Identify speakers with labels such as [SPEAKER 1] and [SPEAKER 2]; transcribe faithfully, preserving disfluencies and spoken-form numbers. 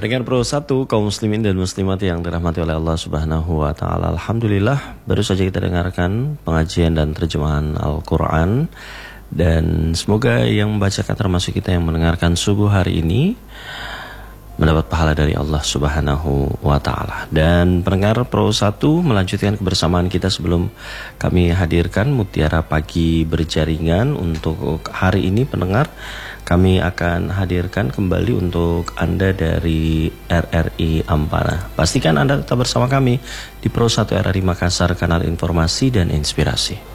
[SPEAKER 1] Pendengar Pro satu, kaum muslimin dan muslimat yang dirahmati oleh Allah Subhanahu wa taala. Alhamdulillah, baru saja kita dengarkan pengajian dan terjemahan Al-Qur'an, dan semoga yang membacakan termasuk kita yang mendengarkan subuh hari ini mendapat pahala dari Allah Subhanahu wa taala. Dan pendengar Pro satu, melanjutkan kebersamaan kita sebelum kami hadirkan Mutiara Pagi Berjaringan untuk hari ini. Pendengar, kami akan hadirkan kembali untuk Anda dari R R I Ampara. Pastikan Anda tetap bersama kami di Pro satu R R I Makassar, kanal informasi dan inspirasi.